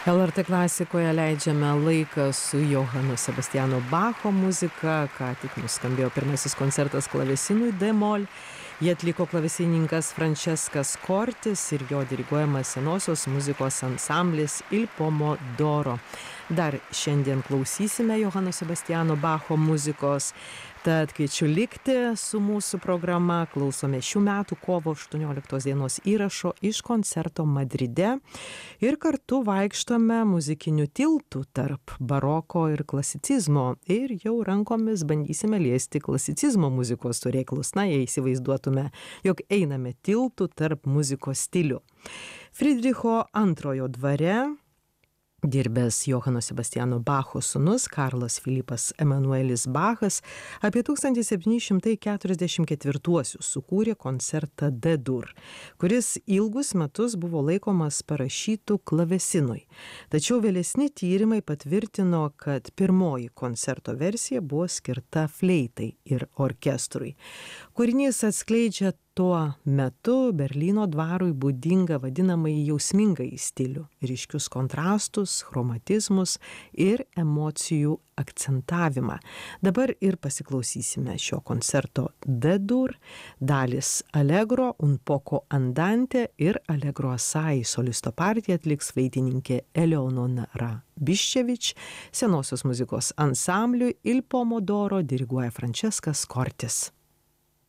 LRT klasikoje leidžiame laiką su Johano Sebastiano Bacho muzika, ką tik nuskambėjo pirmasis koncertas klavesinui D-mol. Jie atliko klavesininkas Franceskas Cortis ir jo diriguojamas senosios muzikos ansamblis Il Pomodoro. Dar šiandien klausysime Johano Sebastiano Bacho muzikos, tad kviečiu likti su mūsų programa. Klausome šių metų kovo 18 dienos įrašo iš koncerto Madride ir kartu vaikštome muzikiniu tiltu tarp baroko ir klasicizmo ir jau rankomis bandysime liesti klasicizmo muzikos turėklus. Na, jei įsivaizduotume, jog einame tiltu tarp muzikos stilių. Friedricho II dvare dirbęs Johano Sebastiano Bacho sūnus Karlas Filipas Emanuelis Bachas apie 1744 sukūrė koncertą D-dur, kuris ilgus metus buvo laikomas parašytų klavesinui. Tačiau vėlesni tyrimai patvirtino, kad pirmoji koncerto versija buvo skirta fleitai ir orkestrui. Kūrinys atskleidžia tuo metu Berlyno dvarui būdingą vadinamąjį jausmingąjį stilių, ryškius kontrastus, chromatizmus ir emocijų akcentavimą. Dabar ir pasiklausysime šio koncerto D-dur, dalis Allegro, un poco andante ir Allegro assai. Solisto partiją atliks fleitininkė Eleonora Biščevič, senosios muzikos ansambliui Il Pomodoro diriguoja Franceskas Cortis.